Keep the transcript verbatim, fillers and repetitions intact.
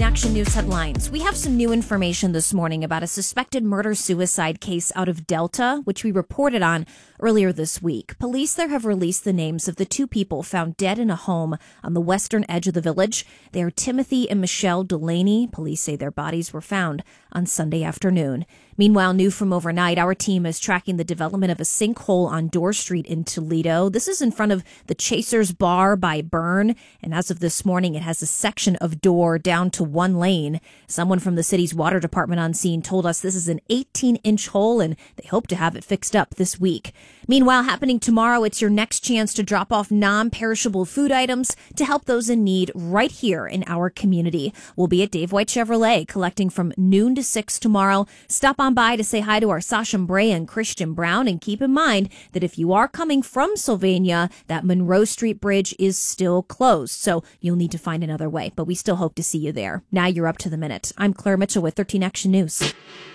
Action News headlines. We have some new information this morning about a suspected murder-suicide case out of Delta, which we reported on earlier this week. Police there have released the names of the two people found dead in a home on the western edge of the village. They are Timothy and Michelle Delaney. Police say their bodies were found on Sunday afternoon. Meanwhile, new from overnight, our team is tracking the development of a sinkhole on Dorr Street in Toledo. This is in front of the Chasers Bar by Byrne, and as of this morning, it has a section of Dorr down to one lane. Someone from the city's water department on scene told us this is an eighteen-inch hole, and they hope to have it fixed up this week. Meanwhile, happening tomorrow, it's your next chance to drop off non-perishable food items to help those in need right here in our community. We'll be at Dave White Chevrolet collecting from noon to six tomorrow. Stop on by to say hi to our Sasha Bray and Christian Brown, and keep in mind that if you are coming from Sylvania, that Monroe Street Bridge is still closed, so you'll need to find another way, but we still hope to see you there. Now you're up to the minute. I'm Claire Mitchell with thirteen Action News.